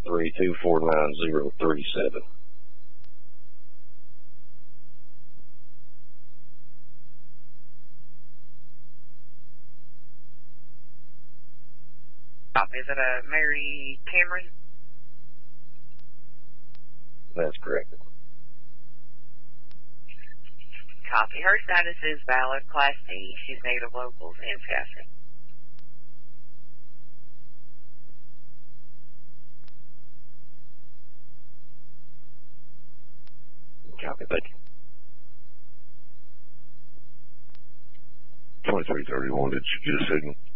503-249-037. Is it a Mary Cameron? That's correct. Copy. Her status is valid, Class D. She's native locals in Skagit. Copy, thank you. 2331, did you get a signal?